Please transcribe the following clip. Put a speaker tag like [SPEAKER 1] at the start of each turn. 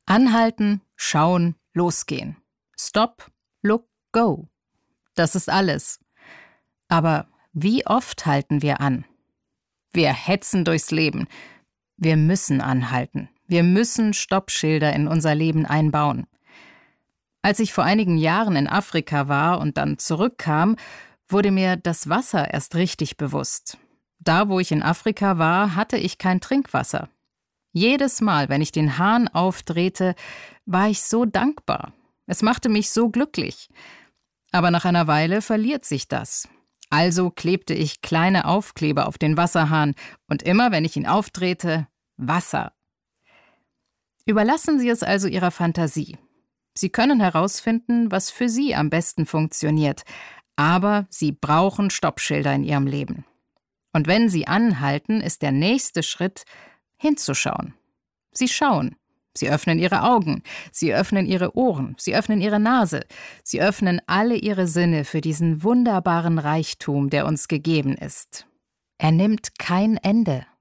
[SPEAKER 1] Anhalten, schauen, losgehen. Stop, look, go. Das ist alles. Aber wie oft halten wir an? Wir hetzen durchs Leben. Wir müssen anhalten. Wir müssen Stoppschilder in unser Leben einbauen. Als ich vor einigen Jahren in Afrika war und dann zurückkam, wurde mir das Wasser erst richtig bewusst. Da, wo ich in Afrika war, hatte ich kein Trinkwasser. Jedes Mal, wenn ich den Hahn aufdrehte, war ich so dankbar. Es machte mich so glücklich. Aber nach einer Weile verliert sich das. Also klebte ich kleine Aufkleber auf den Wasserhahn und immer, wenn ich ihn aufdrehte, Wasser. Überlassen Sie es also Ihrer Fantasie. Sie können herausfinden, was für Sie am besten funktioniert, aber Sie brauchen Stoppschilder in Ihrem Leben. Und wenn Sie anhalten, ist der nächste Schritt, hinzuschauen. Sie schauen. Sie öffnen Ihre Augen, Sie öffnen Ihre Ohren, Sie öffnen Ihre Nase, Sie öffnen alle Ihre Sinne für diesen wunderbaren Reichtum, der uns gegeben ist. Er nimmt kein Ende.